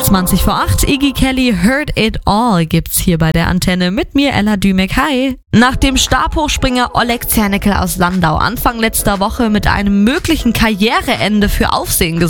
20 vor 8, Iggy Kelly, Heard It All gibt's hier bei der Antenne mit mir, Ella Dümek. Hi! Nach dem Stabhochspringer Oleg Zernikeł aus Landau Anfang letzter Woche mit einem möglichen Karriereende für Aufsehen